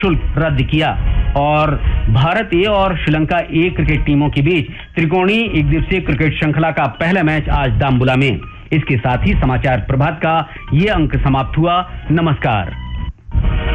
शुल्क रद्द किया और भारत ए और श्रीलंका ए क्रिकेट टीमों के बीच त्रिकोणीय एक दिवसीय क्रिकेट श्रृंखला का पहला मैच आज दाम्बुला में। इसके साथ ही समाचार प्रभात का ये अंक समाप्त हुआ। नमस्कार।